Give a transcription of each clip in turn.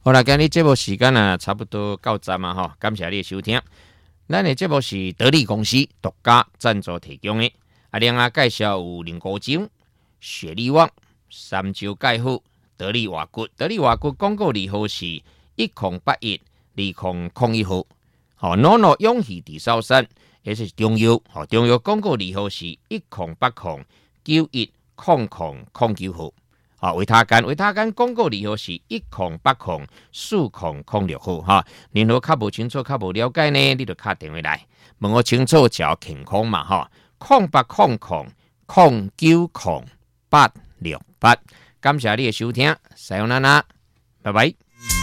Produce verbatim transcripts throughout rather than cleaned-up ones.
好啦，今日节目时间啊，差不多到站嘛吼，感谢你的收听。咱的节目是得力公司独家赞助提供的，啊，另外介绍有菱骨精、雪力旺、三九钙护、得力活骨。得力活骨广告利号是一零八一二零零一号。好，诺诺勇气地sau山，也是中药。好，中药广告利号是一零八零九一零零零九号。好，维他干，维他干广告利号是一零八零四零零六号。哈，任何较无清楚、较无了解呢，你就打电话来，问我清楚就要健康嘛。哈，零八零零零九零八六八。感谢你的收听，さよなら，拜拜。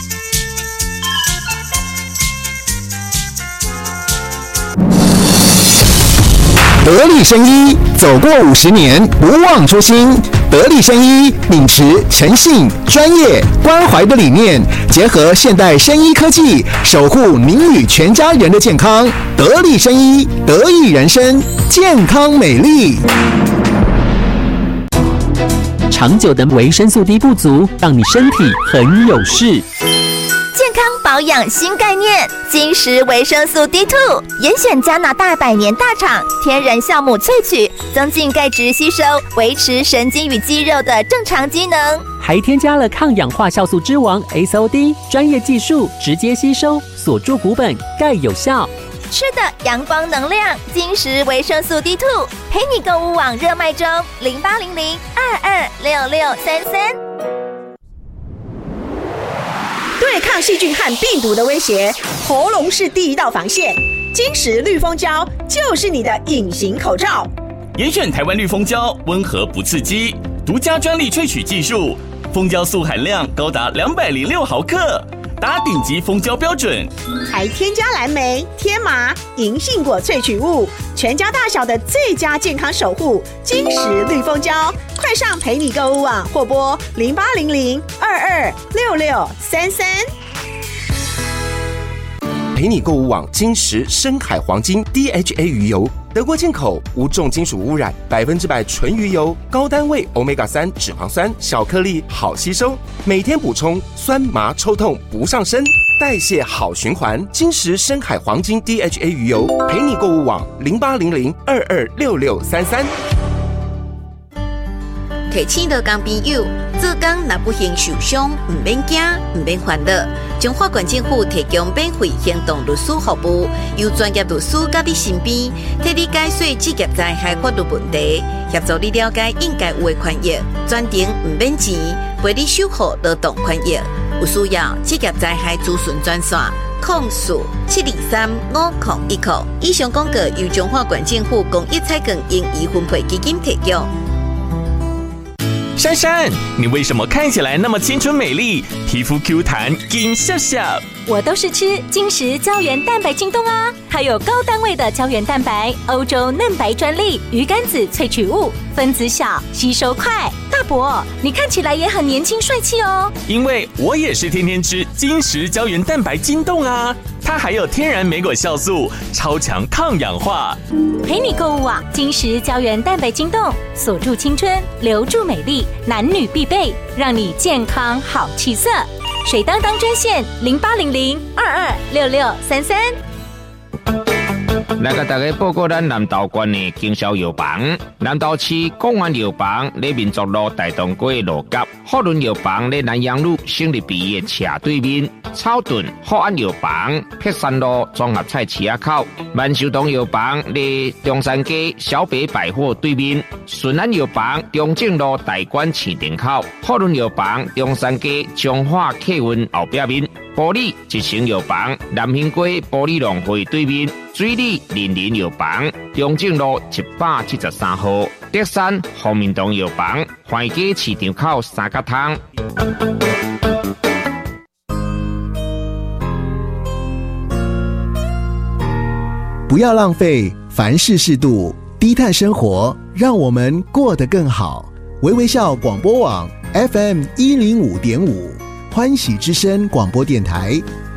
得力生医走过五十年，不忘初心。得力生医秉持诚信、专业、关怀的理念，结合现代生医科技，守护您与全家人的健康。得力生医，得意人生，健康美丽。 长久的维生素 D 不足，让你身体很有事。 健康保养新概念，金石维生素 D 二 严选加拿大百年大厂天然酵母萃取，增进钙质吸收，维持神经与肌肉的正常机能， 还添加了抗氧化酵素之王 S O D 专业技术，直接吸收，锁住骨本，钙有效。 吃的阳光能量，金石维生素 D 二 陪你购物网热卖中，零八零零二二六六三三。 对抗细菌和病毒的威胁，喉咙是第一道防线。金石绿蜂胶就是你的隐形口罩。 严选台湾绿蜂胶，温和不刺激，独家专利萃取技术，蜂胶素含量高达两百零六毫克，达顶级蜂胶标准。 还添加蓝莓、天麻、银杏果萃取物，全家大小的最佳健康守护。金石绿蜂胶，快上陪你购物网或拨零八零零二二六六三三。 陪你购物网金石深海黄金 D H A 鱼油，德国进口，无重金属污染，百分之百纯鱼油，高单位 欧米伽三 脂肪酸，小颗粒好吸收，每天补充，酸麻抽痛不上身，代谢好循环。金石深海黄金 D H A 鱼油，陪你购物网零八零零二二六六三三。 提醒到工朋友，做工若不幸受伤，唔免惊，唔免烦恼。中华县政府提供免费行动律师服务，由专业律师到你身边，替你解说职业灾害法律问题，协助你了解应该有的权益，专程唔免钱，陪你守护劳动权益。有需要职业灾害咨询专线：控诉七二三五零一零。以上广告由中华县政府公益彩券盈余分配基金提供。 珊珊，你为什么看起来那么青春美丽，皮肤 Q 弹，金笑笑？ 我都是吃金石胶原蛋白晶冻啊，它有高单位的胶原蛋白，欧洲嫩白专利，鱼肝子萃取物，分子小，吸收快。大伯，你看起来也很年轻帅气哦。 因为我也是天天吃金石胶原蛋白晶冻啊，它还有天然莓果酵素，超强抗氧化。 陪你购物网金石胶原蛋白晶冻，锁住青春，留住美丽，男女必备，让你健康好气色。水当当专线零八零零二二六六三三。 来给大家报告咱南投县的经销药房。南投市公园药房在民族路大东街路角，福伦药房在南阳路胜利毕业斜对面，草屯福安药房碧山路综合菜市口，万寿堂药房在中山街小北百货对面，顺安药房中正路大馆市场口，福伦药房中山街中华客运后壁面。玻璃一成药房南兴街玻璃农会对面，水里林林药房中正路一百七十三号，德山红明堂药房怀街市场口三角汤。 不要浪费，凡事适度，低碳生活，让我们过得更好。微微笑广播网 F M 一零五点五。欢喜之声广播电台